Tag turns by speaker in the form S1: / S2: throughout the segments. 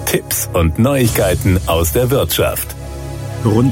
S1: Tipps und Neuigkeiten aus der Wirtschaft.
S2: Rund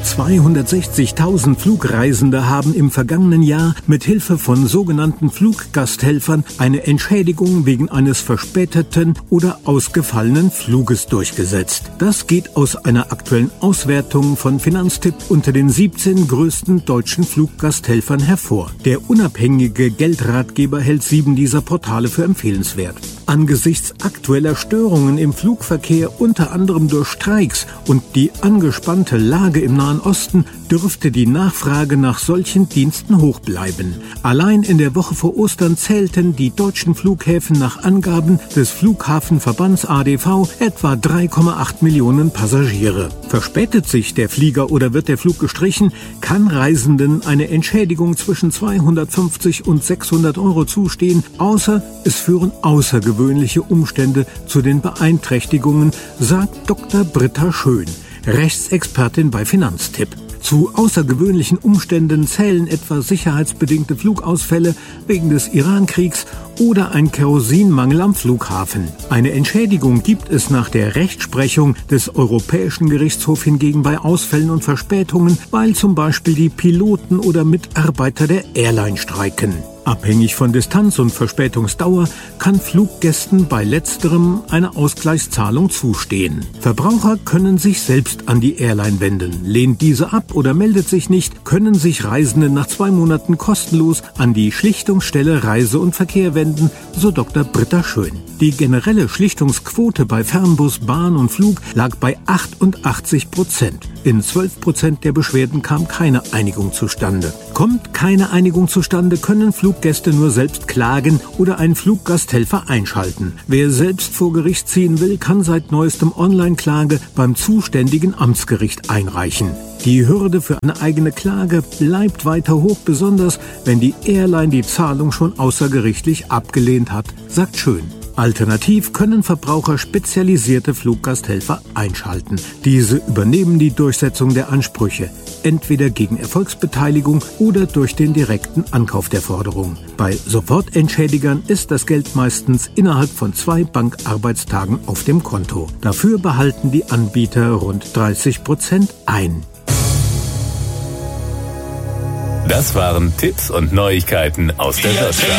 S2: 260.000 Flugreisende haben im vergangenen Jahr mit Hilfe von sogenannten Fluggasthelfern eine Entschädigung wegen eines verspäteten oder ausgefallenen Fluges durchgesetzt. Das geht aus einer aktuellen Auswertung von Finanztipp unter den 17 größten deutschen Fluggasthelfern hervor. Der unabhängige Geldratgeber hält 7 dieser Portale für empfehlenswert. Angesichts aktueller Störungen im Flugverkehr, unter anderem durch Streiks und die angespannte Lage im Nahen Osten, dürfte die Nachfrage nach solchen Diensten hoch bleiben. Allein in der Woche vor Ostern zählten die deutschen Flughäfen nach Angaben des Flughafenverbands ADV etwa 3,8 Millionen Passagiere. Verspätet sich der Flieger oder wird der Flug gestrichen, kann Reisenden eine Entschädigung zwischen 250 und 600 € zustehen, außer es führen außergewöhnliche Umstände zu den Beeinträchtigungen, sagt Dr. Britta Schön, Rechtsexpertin bei Finanztipp. Zu außergewöhnlichen Umständen zählen etwa sicherheitsbedingte Flugausfälle wegen des Irankriegs oder ein Kerosinmangel am Flughafen. Eine Entschädigung gibt es nach der Rechtsprechung des Europäischen Gerichtshofs hingegen bei Ausfällen und Verspätungen, weil zum Beispiel die Piloten oder Mitarbeiter der Airline streiken. Abhängig von Distanz und Verspätungsdauer kann Fluggästen bei letzterem eine Ausgleichszahlung zustehen. Verbraucher können sich selbst an die Airline wenden. Lehnt diese ab oder meldet sich nicht, können sich Reisende nach 2 Monaten kostenlos an die Schlichtungsstelle Reise und Verkehr wenden, so Dr. Britta Schön. Die generelle Schlichtungsquote bei Fernbus, Bahn und Flug lag bei 88%. In 12% der Beschwerden kam keine Einigung zustande. Kommt keine Einigung zustande, können Fluggäste nur selbst klagen oder einen Fluggasthelfer einschalten. Wer selbst vor Gericht ziehen will, kann seit neuestem Online-Klage beim zuständigen Amtsgericht einreichen. Die Hürde für eine eigene Klage bleibt weiter hoch, besonders wenn die Airline die Zahlung schon außergerichtlich abgelehnt hat, sagt Schön. Alternativ können Verbraucher spezialisierte Fluggasthelfer einschalten. Diese übernehmen die Durchsetzung der Ansprüche, entweder gegen Erfolgsbeteiligung oder durch den direkten Ankauf der Forderung. Bei Sofortentschädigern ist das Geld meistens innerhalb von 2 Bankarbeitstagen auf dem Konto. Dafür behalten die Anbieter rund 30% ein.
S1: Das waren Tipps und Neuigkeiten aus der Wirtschaft.